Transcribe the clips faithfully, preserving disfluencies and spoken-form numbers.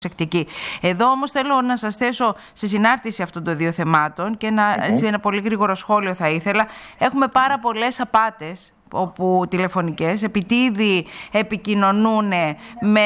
Εδώ όμως θέλω να σας θέσω σε συνάρτηση αυτών των δύο θεμάτων και ένα, mm-hmm. έτσι, ένα πολύ γρήγορο σχόλιο θα ήθελα. Έχουμε πάρα πολλές απάτες όπου τηλεφωνικές, επιτίδη επικοινωνούν με,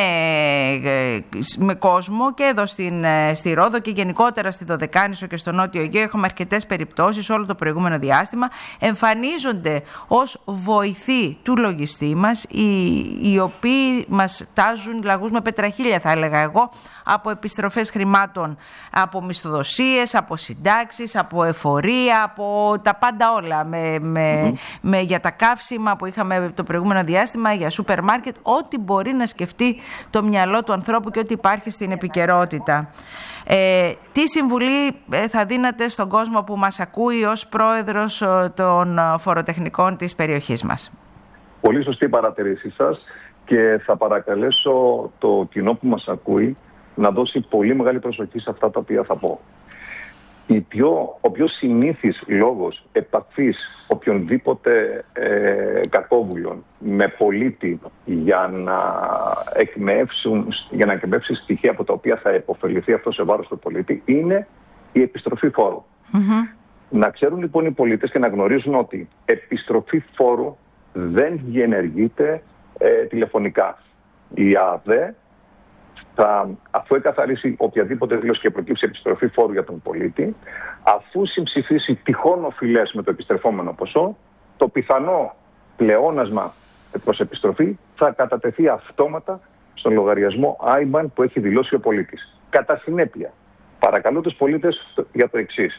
με κόσμο και εδώ στην, στη Ρόδο και γενικότερα στη Δωδεκάνησο και στο Νότιο Αιγαίο. Έχουμε αρκετές περιπτώσεις όλο το προηγούμενο διάστημα. Εμφανίζονται ως βοηθοί του λογιστή μας, οι, οι οποίοι μας τάζουν λαγούς με πετραχίλια, θα έλεγα εγώ, από επιστροφές χρημάτων, από μισθοδοσίες, από συντάξεις, από εφορία, από τα πάντα όλα, με, με, mm-hmm. με, για τα καύσιμα που είχαμε το προηγούμενο διάστημα, για σούπερ μάρκετ, ό,τι μπορεί να σκεφτεί το μυαλό του ανθρώπου και ό,τι υπάρχει στην επικαιρότητα. Ε, τι συμβουλή θα δίνατε στον κόσμο που μας ακούει ως πρόεδρος των φοροτεχνικών της περιοχής μας? Πολύ σωστή παρατηρήση σας και θα παρακαλέσω το κοινό που μας ακούει να δώσει πολύ μεγάλη προσοχή σε αυτά τα οποία θα πω. Η πιο, ο πιο συνήθις λόγος επαφής οποιονδήποτε ε, κακόβουλων με πολίτη για να εκμεύσουν, για να εκμεύσει στοιχεία από τα οποία θα επωφεληθεί αυτό σε βάρος του πολίτη είναι η επιστροφή φόρου. Mm-hmm. Να ξέρουν λοιπόν οι πολίτες και να γνωρίζουν ότι επιστροφή φόρου δεν διενεργείται ε, τηλεφωνικά. Η ΑΔΕ θα, αφού εκαθαρίσει οποιαδήποτε δήλωση και προκύψει επιστροφή φόρου για τον πολίτη, αφού συμψηφίσει τυχόν οφειλές με το επιστρεφόμενο ποσό, το πιθανό πλεόνασμα προς επιστροφή θα κατατεθεί αυτόματα στον λογαριασμό άι μπαν που έχει δηλώσει ο πολίτης. Κατά συνέπεια, παρακαλώ τους πολίτες για το εξής.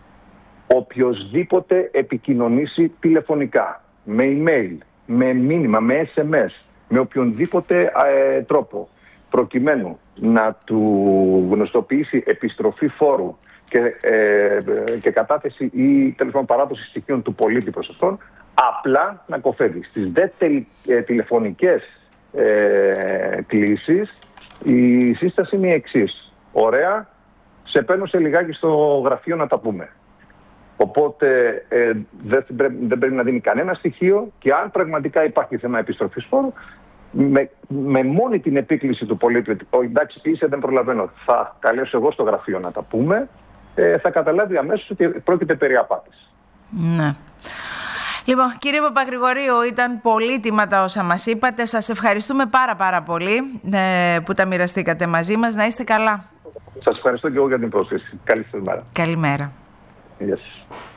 Οποιοσδήποτε επικοινωνήσει τηλεφωνικά, με email, με μήνυμα, με ες εμ ες, με οποιονδήποτε ε, τρόπο, προκειμένου να του γνωστοποιήσει επιστροφή φόρου και, ε, και κατάθεση ή τέλος παράδοση στοιχείων του πολίτη προς αυτόν, απλά να κοφεύει. Στις δε τελ, ε, τηλεφωνικές ε, κλήσεις η σύσταση είναι η εξής. Ωραία, σε παίρνω σε λιγάκι στο γραφείο να τα πούμε. Οπότε ε, δεν, πρέπει, δεν πρέπει να δίνει κανένα στοιχείο και αν πραγματικά υπάρχει θέμα επιστροφής φόρου, Με, με μόνη την επίκληση του πολίτη ότι εντάξει είσαι, δεν προλαβαίνω, θα καλέσω εγώ στο γραφείο να τα πούμε, ε, θα καταλάβει αμέσως ότι πρόκειται περί απάτης. Ναι. Λοιπόν, κύριε Παπαγρηγορίου, ήταν πολύτιμα τα όσα μας είπατε. Σας ευχαριστούμε πάρα πάρα πολύ ε, που τα μοιραστήκατε μαζί μας. Να είστε καλά. Σας ευχαριστώ και εγώ για την πρόσκληση. Καλή σας μέρα. Καλημέρα. Yes.